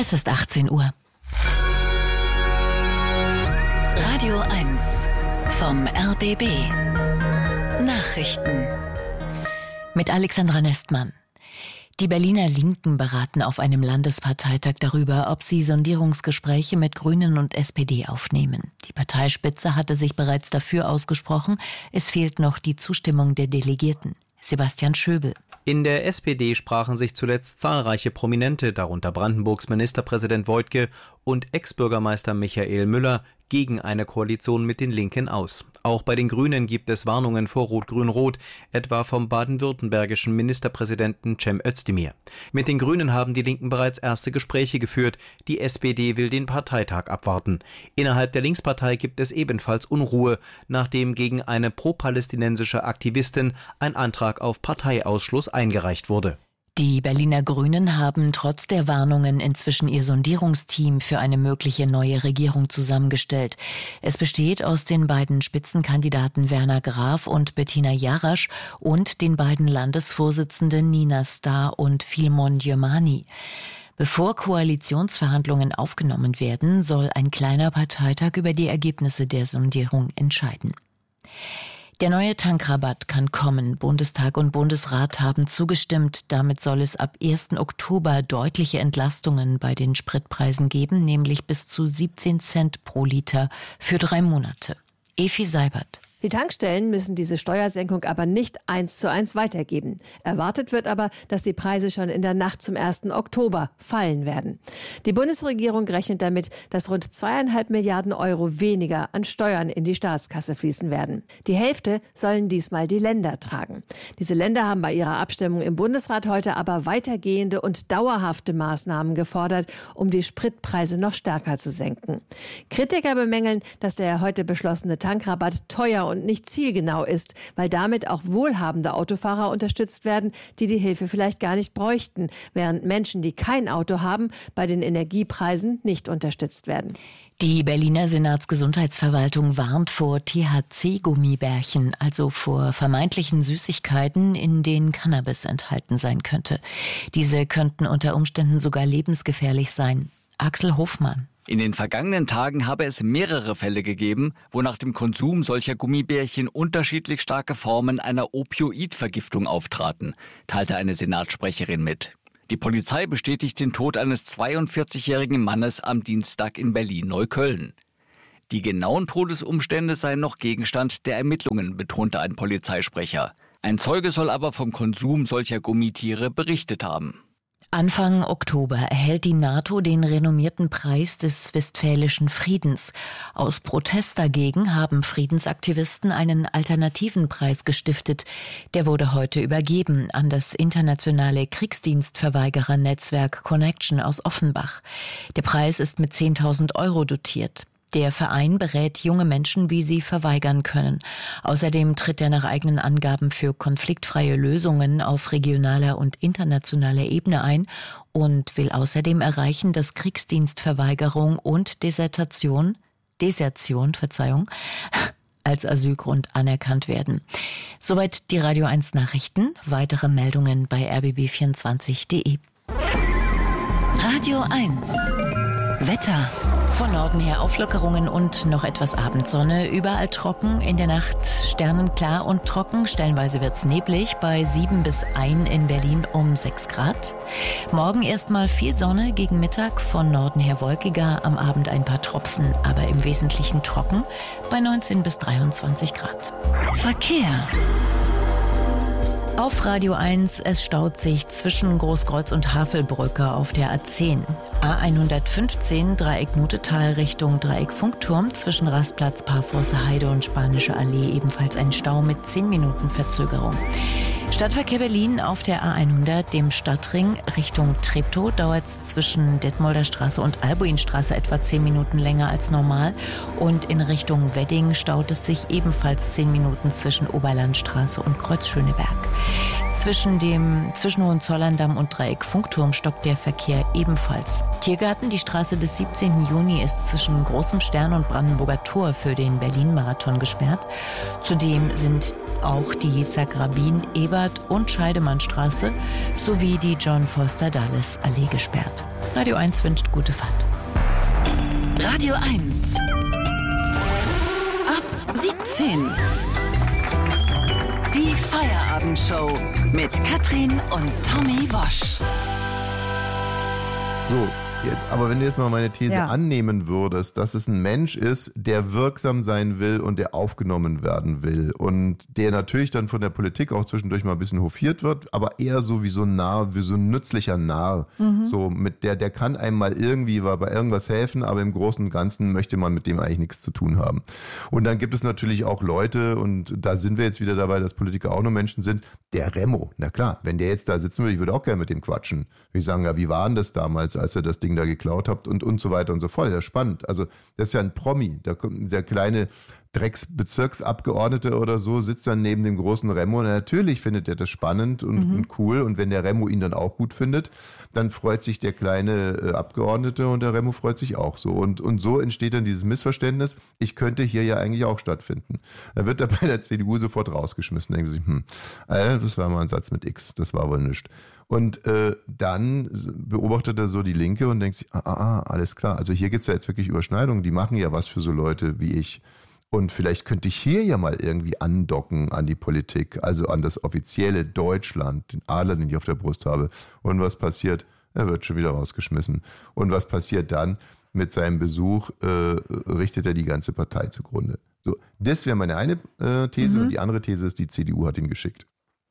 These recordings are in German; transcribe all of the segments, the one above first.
Es ist 18 Uhr. Radio 1 vom RBB. Nachrichten. Mit Alexandra Nestmann. Die Berliner Linken beraten auf einem Landesparteitag darüber, ob sie Sondierungsgespräche mit Grünen und SPD aufnehmen. Die Parteispitze hatte sich bereits dafür ausgesprochen. Es fehlt noch die Zustimmung der Delegierten. Sebastian Schöbel. In der SPD sprachen sich zuletzt zahlreiche Prominente, darunter Brandenburgs Ministerpräsident Woidke und Ex-Bürgermeister Michael Müller, gegen eine Koalition mit den Linken aus. Auch bei den Grünen gibt es Warnungen vor Rot-Grün-Rot, etwa vom baden-württembergischen Ministerpräsidenten Cem Özdemir. Mit den Grünen haben die Linken bereits erste Gespräche geführt. Die SPD will den Parteitag abwarten. Innerhalb der Linkspartei gibt es ebenfalls Unruhe, nachdem gegen eine pro-palästinensische Aktivistin ein Antrag auf Parteiausschluss eingereicht wurde. Die Berliner Grünen haben trotz der Warnungen inzwischen ihr Sondierungsteam für eine mögliche neue Regierung zusammengestellt. Es besteht aus den beiden Spitzenkandidaten Werner Graf und Bettina Jarasch und den beiden Landesvorsitzenden Nina Starr und Philemon Djimani. Bevor Koalitionsverhandlungen aufgenommen werden, soll ein kleiner Parteitag über die Ergebnisse der Sondierung entscheiden. Der neue Tankrabatt kann kommen. Bundestag und Bundesrat haben zugestimmt. Damit soll es ab 1. Oktober deutliche Entlastungen bei den Spritpreisen geben, nämlich bis zu 17 Cent pro Liter für 3 Monate. Efi Seibert. Die Tankstellen müssen diese Steuersenkung aber nicht 1:1 weitergeben. Erwartet wird aber, dass die Preise schon in der Nacht zum 1. Oktober fallen werden. Die Bundesregierung rechnet damit, dass rund 2,5 Milliarden Euro weniger an Steuern in die Staatskasse fließen werden. Die Hälfte sollen diesmal die Länder tragen. Diese Länder haben bei ihrer Abstimmung im Bundesrat heute aber weitergehende und dauerhafte Maßnahmen gefordert, um die Spritpreise noch stärker zu senken. Kritiker bemängeln, dass der heute beschlossene Tankrabatt teuer und nicht zielgenau ist, weil damit auch wohlhabende Autofahrer unterstützt werden, die die Hilfe vielleicht gar nicht bräuchten, während Menschen, die kein Auto haben, bei den Energiepreisen nicht unterstützt werden. Die Berliner Senatsgesundheitsverwaltung warnt vor THC-Gummibärchen, also vor vermeintlichen Süßigkeiten, in denen Cannabis enthalten sein könnte. Diese könnten unter Umständen sogar lebensgefährlich sein. Axel Hofmann. In den vergangenen Tagen habe es mehrere Fälle gegeben, wo nach dem Konsum solcher Gummibärchen unterschiedlich starke Formen einer Opioidvergiftung auftraten, teilte eine Senatssprecherin mit. Die Polizei bestätigt den Tod eines 42-jährigen Mannes am Dienstag in Berlin-Neukölln. Die genauen Todesumstände seien noch Gegenstand der Ermittlungen, betonte ein Polizeisprecher. Ein Zeuge soll aber vom Konsum solcher Gummitiere berichtet haben. Anfang Oktober erhält die NATO den renommierten Preis des Westfälischen Friedens. Aus Protest dagegen haben Friedensaktivisten einen alternativen Preis gestiftet. Der wurde heute übergeben an das internationale Kriegsdienstverweigerer-Netzwerk Connection aus Offenbach. Der Preis ist mit 10.000 Euro dotiert. Der Verein berät junge Menschen, wie sie verweigern können. Außerdem tritt er nach eigenen Angaben für konfliktfreie Lösungen auf regionaler und internationaler Ebene ein und will außerdem erreichen, dass Kriegsdienstverweigerung und Desertion, als Asylgrund anerkannt werden. Soweit die Radio 1 Nachrichten. Weitere Meldungen bei rbb24.de. Radio 1 Wetter. Von Norden her Auflockerungen und noch etwas Abendsonne. Überall trocken, in der Nacht sternenklar und trocken. Stellenweise wird's neblig, bei 7 bis 1 in Berlin um 6 Grad. Morgen erstmal viel Sonne, gegen Mittag von Norden her wolkiger, am Abend ein paar Tropfen, aber im Wesentlichen trocken, bei 19 bis 23 Grad. Verkehr. Auf Radio 1, es staut sich zwischen Großkreuz und Havelbrücke auf der A10. A115 Dreieck Nutetal Richtung Dreieck Funkturm zwischen Rastplatz Parforster Heide und Spanische Allee ebenfalls ein Stau mit 10 Minuten Verzögerung. Stadtverkehr Berlin auf der A100, dem Stadtring Richtung Treptow, dauert es zwischen Detmolder Straße und Albuinstraße etwa 10 Minuten länger als normal. Und in Richtung Wedding staut es sich ebenfalls 10 Minuten zwischen Oberlandstraße und Kreuzschöneberg. Zwischen Hohenzollern-Damm und Dreieck Funkturm stockt der Verkehr ebenfalls. Tiergarten, die Straße des 17. Juni ist zwischen Großem Stern und Brandenburger Tor für den Berlin-Marathon gesperrt. Zudem sind auch die Yitzhak-Rabin-, Ebert- und Scheidemannstraße sowie die John-Foster-Dulles-Allee gesperrt. Radio 1 wünscht gute Fahrt. Radio 1. Ab 17. Die Feierabendshow mit Katrin und Tommy Wosch. So, aber wenn du jetzt mal meine These annehmen würdest, dass es ein Mensch ist, der wirksam sein will und der aufgenommen werden will und der natürlich dann von der Politik auch zwischendurch mal ein bisschen hofiert wird, aber eher so wie so ein Narr, wie so ein nützlicher Narr. So mit der kann einem mal irgendwie bei irgendwas helfen, aber im Großen und Ganzen möchte man mit dem eigentlich nichts zu tun haben. Und dann gibt es natürlich auch Leute, und da sind wir jetzt wieder dabei, dass Politiker auch nur Menschen sind, der Remo, na klar, wenn der jetzt da sitzen würde, ich würde auch gerne mit dem quatschen. Ich sagen, ja, wie war denn das damals, als er das Ding da geklaut habt und so weiter und so fort. Das ist spannend. Also das ist ja ein Promi. Da kommt der kleine Drecksbezirksabgeordnete oder so, sitzt dann neben dem großen Remo. Und natürlich findet er das spannend und cool. Und wenn der Remo ihn dann auch gut findet, dann freut sich der kleine Abgeordnete und der Remo freut sich auch so. Und so entsteht dann dieses Missverständnis, ich könnte hier ja eigentlich auch stattfinden. Da wird er bei der CDU sofort rausgeschmissen. Denken sich, das war mal ein Satz mit X, das war wohl nichts. Und dann beobachtet er so die Linke und denkt sich, alles klar, also hier gibt es ja jetzt wirklich Überschneidungen, die machen ja was für so Leute wie ich. Und vielleicht könnte ich hier ja mal irgendwie andocken an die Politik, also an das offizielle Deutschland, den Adler, den ich auf der Brust habe. Und was passiert? Er wird schon wieder rausgeschmissen. Und was passiert dann? Mit seinem Besuch richtet er die ganze Partei zugrunde. So, das wäre meine eine These und die andere These ist, die CDU hat ihn geschickt.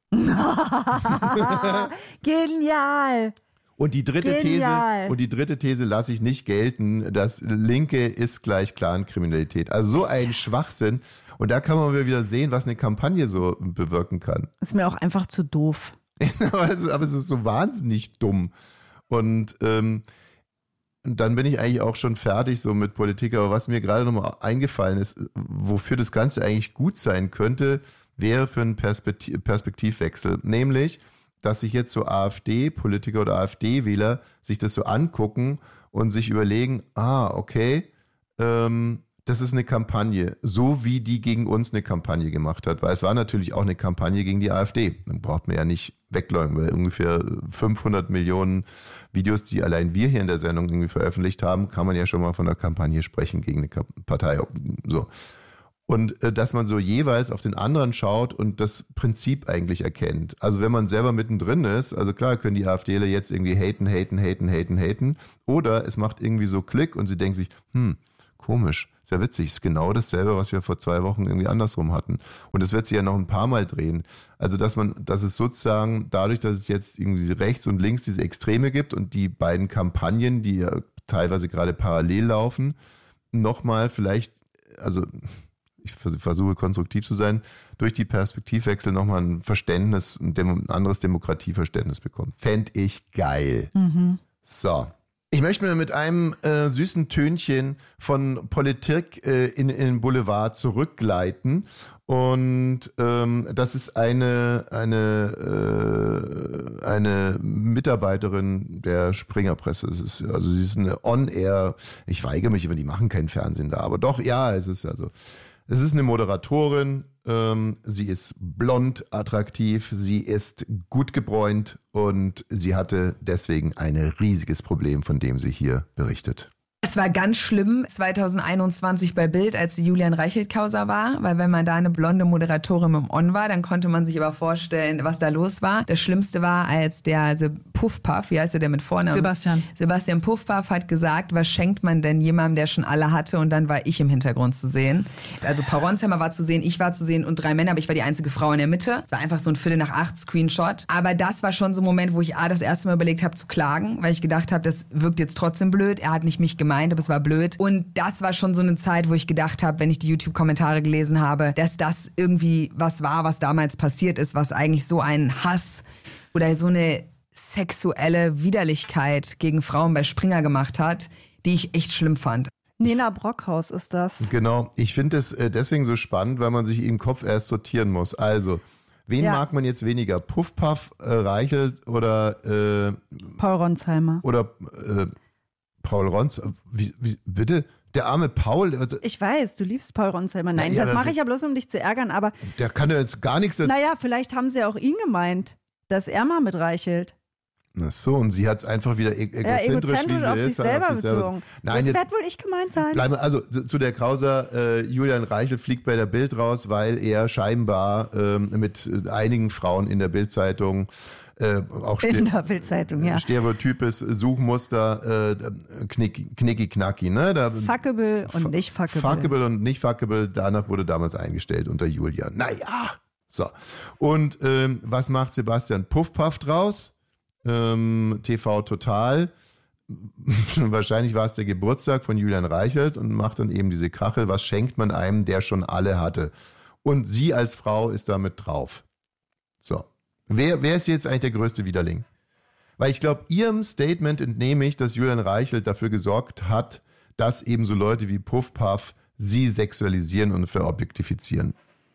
Genial! Und die dritte These lasse ich nicht gelten, dass Linke ist gleich Clankriminalität. Also so ein Schwachsinn. Und da kann man wieder sehen, was eine Kampagne so bewirken kann. Ist mir auch einfach zu doof. aber es ist so wahnsinnig dumm. Und dann bin ich eigentlich auch schon fertig so mit Politik. Aber was mir gerade nochmal eingefallen ist, wofür das Ganze eigentlich gut sein könnte, wäre für einen Perspektivwechsel. Nämlich, dass sich jetzt so AfD-Politiker oder AfD-Wähler sich das so angucken und sich überlegen, okay, das ist eine Kampagne, so wie die gegen uns eine Kampagne gemacht hat, weil es war natürlich auch eine Kampagne gegen die AfD. Dann braucht man ja nicht wegleugnen, weil ungefähr 500 Millionen Videos, die allein wir hier in der Sendung irgendwie veröffentlicht haben, kann man ja schon mal von einer Kampagne sprechen gegen eine Partei. So. Und dass man so jeweils auf den anderen schaut und das Prinzip eigentlich erkennt. Also wenn man selber mittendrin ist, also klar können die AfDler jetzt irgendwie haten. Oder es macht irgendwie so Klick und sie denken sich, komisch, ist ja witzig, ist genau dasselbe, was wir vor 2 Wochen irgendwie andersrum hatten. Und es wird sich ja noch ein paar Mal drehen. Also dass es sozusagen dadurch, dass es jetzt irgendwie rechts und links diese Extreme gibt und die beiden Kampagnen, die ja teilweise gerade parallel laufen, nochmal vielleicht, also ich versuche konstruktiv zu sein, durch die Perspektivwechsel nochmal ein Verständnis, ein anderes Demokratieverständnis bekommen. Fände ich geil. So. Ich möchte mir mit einem süßen Tönchen von Politik in den Boulevard zurückgleiten. Und das ist eine Mitarbeiterin der Springerpresse. Sie ist eine On-Air, ich weigere mich, aber die machen kein Fernsehen da. Aber doch, ja, es ist eine Moderatorin, sie ist blond, attraktiv, sie ist gut gebräunt und sie hatte deswegen ein riesiges Problem, von dem sie hier berichtet. Es war ganz schlimm 2021 bei Bild, als die Julian Reichelt-Causa war, weil wenn man da eine blonde Moderatorin im On war, dann konnte man sich aber vorstellen, was da los war. Das Schlimmste war, als der Puffpuff, wie heißt der mit Vornamen? Sebastian Puffpuff hat gesagt, was schenkt man denn jemandem, der schon alle hatte, und dann war ich im Hintergrund zu sehen. Also Paul Ronsheimer war zu sehen, ich war zu sehen und 3 Männer, aber ich war die einzige Frau in der Mitte. Es war einfach so ein 7:45 Screenshot. Aber das war schon so ein Moment, wo ich das erste Mal überlegt habe zu klagen, weil ich gedacht habe, das wirkt jetzt trotzdem blöd. Er hat nicht mich gemeint, aber es war blöd. Und das war schon so eine Zeit, wo ich gedacht habe, wenn ich die YouTube-Kommentare gelesen habe, dass das irgendwie was war, was damals passiert ist, was eigentlich so einen Hass oder so eine sexuelle Widerlichkeit gegen Frauen bei Springer gemacht hat, die ich echt schlimm fand. Nena Brockhaus ist das. Genau. Ich finde es deswegen so spannend, weil man sich im Kopf erst sortieren muss. Also, wen mag man jetzt weniger? Puffpuff, Reichelt oder Paul Ronsheimer. Oder Paul Rons, bitte? Der arme Paul. Also, Ich weiß, du liebst Paul Ronsheimer. Nein, Ja, das das mache ich ja bloß, um dich zu ärgern, aber der kann ja jetzt gar nichts. naja, vielleicht haben sie ja auch ihn gemeint, dass er mal mit Reichelt. Ach so, und sie hat es einfach wieder egozentrisch, wie sie auf sich ist. selber bezogen. Nein, Das jetzt wird wohl ich gemeint sein. bleiben wir, also zu der Causa, Julian Reichelt fliegt bei der Bild raus, weil er scheinbar mit einigen Frauen in der Bildzeitung auch In der Bildzeitung, ja. stereotypes Suchmuster, knicki-knacki, ne? Fuckable und nicht fuckable. Fuckable und nicht fuckable, danach wurde damals eingestellt unter Julian. Naja, so. Und was macht Sebastian Puffpaff draus? TV Total. Wahrscheinlich war es der Geburtstag von Julian Reichelt und macht dann eben diese Kachel. Was schenkt man einem, der schon alle hatte? Und sie als Frau ist damit drauf. So. Wer ist jetzt eigentlich der größte Widerling? Weil ich glaube, ihrem Statement entnehme ich, dass Julian Reichelt dafür gesorgt hat, dass eben so Leute wie Puffpaff sie sexualisieren und verobjektifizieren.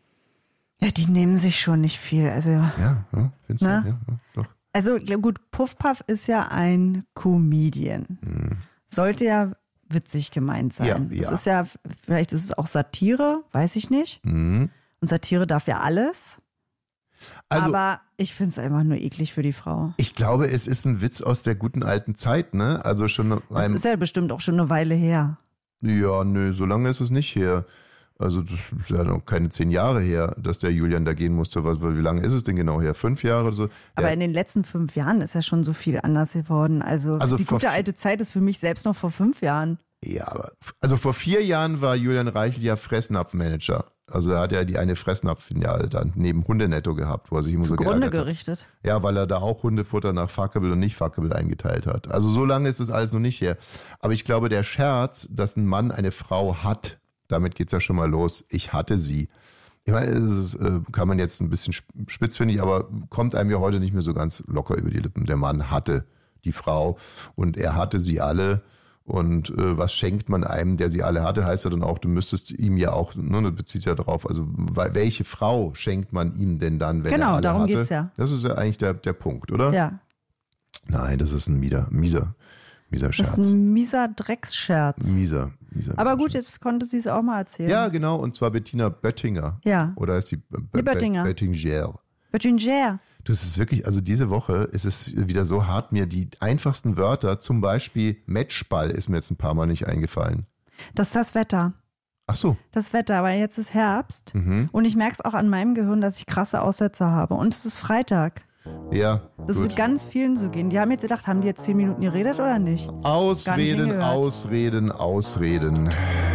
Ja, die nehmen sich schon nicht viel. Also, Ja, findest du? Na? Ja, doch. also gut, Puffpaff ist ja ein Comedian. Sollte ja witzig gemeint sein. Ja, ja. Es ist ja, vielleicht ist es auch Satire, weiß ich nicht. Und Satire darf ja alles. Also, Aber ich finde es einfach nur eklig für die Frau. ich glaube, es ist ein Witz aus der guten alten Zeit, ne? Also schon Das ist ja bestimmt auch schon eine Weile her. Ja, nö, so lange ist es nicht her. Also das ist ja noch keine 10 Jahre her, dass der Julian da gehen musste. Wie lange ist es denn genau her? 5 Jahre oder so? Aber in den letzten 5 Jahren ist ja schon so viel anders geworden. Also die vor gute alte Zeit ist für mich selbst noch vor 5 Jahren. Ja, aber also vor 4 Jahren war Julian Reichelt ja Fressnapfmanager. Also er hat ja die eine Fressnapf-Filiale dann neben Hundenetto gehabt, wo er sich immer so Zugrunde geärgert hat. gerichtet. Ja, weil er da auch Hundefutter nach fuckable und nicht fuckable eingeteilt hat. Also so lange ist das alles noch nicht her. Aber ich glaube, der Scherz, dass ein Mann eine Frau hat, damit geht's ja schon mal los. Ich hatte sie. Ich meine, das kann man jetzt ein bisschen spitz, finde ich, aber kommt einem ja heute nicht mehr so ganz locker über die Lippen. Der Mann hatte die Frau und er hatte sie alle. Und was schenkt man einem, der sie alle hatte, heißt ja dann auch, du müsstest ihm ja auch, ne, das bezieht ja darauf, also welche Frau schenkt man ihm denn dann, wenn er alle darum hatte? geht's ja. Das ist ja eigentlich der Punkt, oder? Ja. Nein, das ist ein mieser Scherz. Das ist ein mieser Drecksscherz. Mieser Aber gut, Scherz. jetzt konnte sie es auch mal erzählen. Ja, genau, und zwar Bettina Böttinger. Ja. Oder ist die Böttinger. Böttinger. Böttinger. Du, es ist wirklich, also diese Woche ist es wieder so hart, mir die einfachsten Wörter, zum Beispiel Matchball, ist mir jetzt ein paar Mal nicht eingefallen. Das ist das Wetter. Ach so. Das Wetter, weil jetzt ist Herbst. Mhm. Und ich merke es auch an meinem Gehirn, dass ich krasse Aussetzer habe. Und es ist Freitag. Ja, Das gut. wird ganz vielen so gehen. Die haben jetzt gedacht, haben die jetzt 10 Minuten geredet oder nicht? Gar nicht Ausreden, hingehört. Ausreden, Ausreden.